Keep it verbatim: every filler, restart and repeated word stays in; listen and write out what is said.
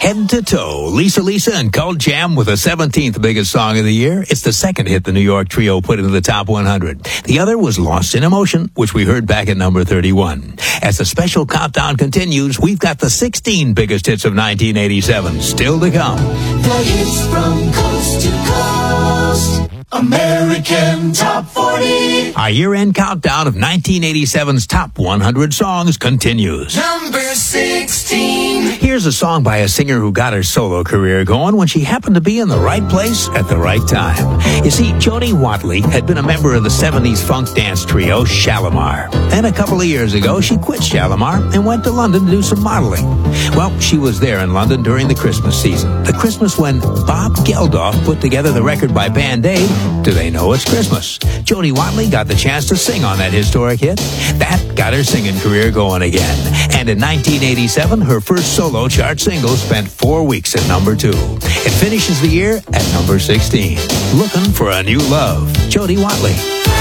Head to toe, Lisa Lisa and Cult Jam with the seventeenth biggest song of the year. It's the second hit the New York trio put into the top one hundred. The other was Lost in Emotion, which we heard back at number thirty-one. As the special countdown continues, we've got the sixteen biggest hits of nineteen eighty-seven still to come. The hits from coast to coast. American Top forty. Our year-end countdown of nineteen eighty-seven's top one hundred songs continues. Number sixteen. Here's a song by a singer who got her solo career going when she happened to be in the right place at the right time. You see, Jody Watley had been a member of the seventies funk dance trio Shalimar. Then a couple of years ago, she quit Shalimar and went to London to do some modeling. Well, she was there in London during the Christmas season. The Christmas when Bob Geldof put together the record by Band Aid, Do They Know It's Christmas? Jody Watley got the chance to sing on that historic hit. That got her singing career going again. And in nineteen eighty-seven, her first solo chart single spent four weeks at number two. It finishes the year at number sixteen. Looking for a New Love, Jody Watley.